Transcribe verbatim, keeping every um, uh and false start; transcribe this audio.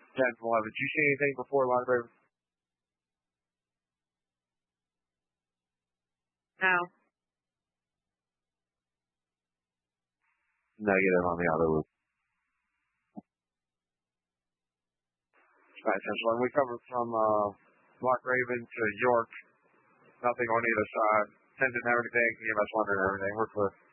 ten from eleven. Did you see anything before line of Ravens? No. Negative on the other loop. Right, Central. And we covered from uh, Block Raven to York. Nothing on either side. ten didn't have anything. E M S one didn't have anything. We're clear.